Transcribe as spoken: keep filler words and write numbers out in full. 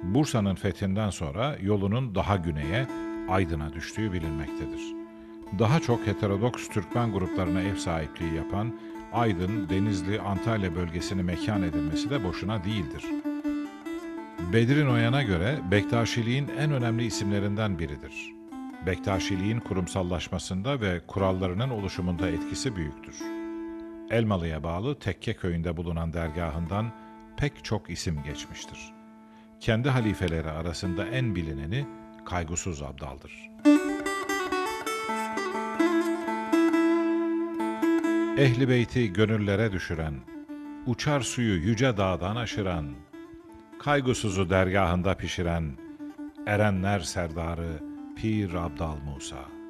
Bursa'nın fethinden sonra yolunun daha güneye, Aydın'a düştüğü bilinmektedir. Daha çok heterodoks Türkmen gruplarına ev sahipliği yapan Aydın, Denizli, Antalya bölgesini mekan edilmesi de boşuna değildir. Bedrin Oyan'a göre Bektaşiliğin en önemli isimlerinden biridir. Bektaşiliğin kurumsallaşmasında ve kurallarının oluşumunda etkisi büyüktür. Elmalı'ya bağlı Tekke köyünde bulunan dergahından pek çok isim geçmiştir. Kendi halifeleri arasında en bilineni Kaygusuz Abdal'dır. Ehli beyti gönüllere düşüren, uçar suyu yüce dağdan aşıran, Kaygusuzu dergahında pişiren, erenler serdarı Pir Abdal Musa.